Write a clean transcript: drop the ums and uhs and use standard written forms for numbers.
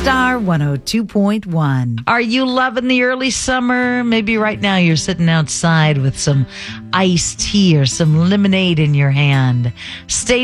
Star 102.1. Are you loving the early summer? Maybe right now you're sitting outside with some iced tea or some lemonade in your hand. Stay